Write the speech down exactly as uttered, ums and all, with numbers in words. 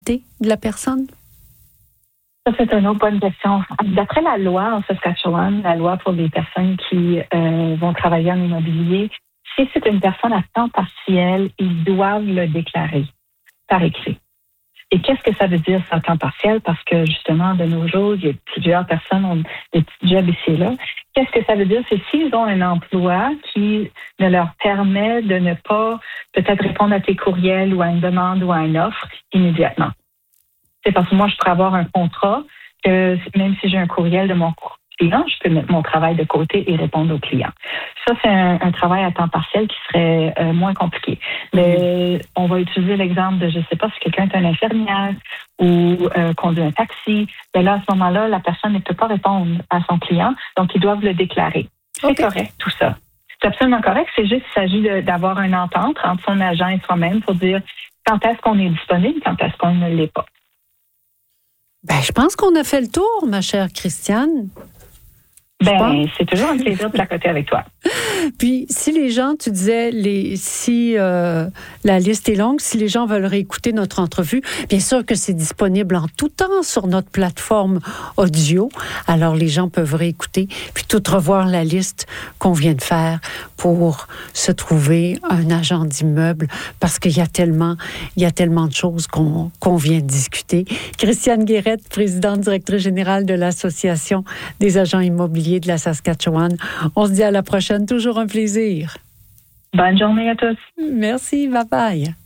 de la personne? Ça, c'est une autre bonne question. D'après la loi en Saskatchewan, la loi pour les personnes qui euh, vont travailler en immobilier, si c'est une personne à temps partiel, ils doivent le déclarer par écrit. Et qu'est-ce que ça veut dire, ça, à temps partiel? Parce que, justement, de nos jours, il y a plusieurs personnes ont des petits jobs ici et là. Qu'est-ce que ça veut dire? C'est s'ils ont un emploi qui ne leur permet de ne pas peut-être répondre à tes courriels ou à une demande ou à une offre immédiatement. C'est parce que moi, je pourrais avoir un contrat que même si j'ai un courriel de mon client, je peux mettre mon travail de côté et répondre au client. Ça, c'est un, un travail à temps partiel qui serait euh, moins compliqué. Mais mmh. on va utiliser l'exemple de, je ne sais pas, si quelqu'un est un infirmière ou euh, conduit un taxi, bien là, à ce moment-là, la personne ne peut pas répondre à son client, donc ils doivent le déclarer. C'est okay. Correct, tout ça. C'est absolument correct. C'est juste qu'il s'agit de, d'avoir une entente entre son agent et soi-même pour dire quand est-ce qu'on est disponible, quand est-ce qu'on ne l'est pas. Ben, je pense qu'on a fait le tour, ma chère Christiane. Ben, c'est toujours un plaisir de placoter avec toi. Puis, si les gens, tu disais, les, si euh, la liste est longue, si les gens veulent réécouter notre entrevue, bien sûr que c'est disponible en tout temps sur notre plateforme audio. Alors, les gens peuvent réécouter, puis tout revoir la liste qu'on vient de faire pour se trouver un agent d'immeuble, parce qu'il y a tellement, il y a tellement de choses qu'on, qu'on vient de discuter. Christiane Guérette, présidente directrice générale de l'Association des agents immobiliers de la Saskatchewan. On se dit à la prochaine. Toujours un plaisir. Bonne journée à tous. Merci. Bye bye.